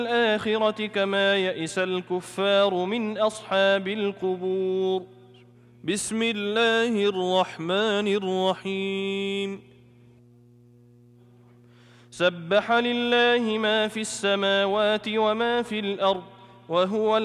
الآخرة كما يئس الكفار من أصحاب القبور. بسم الله الرحمن الرحيم. سبح لله ما في السماوات وما في الأرض وهو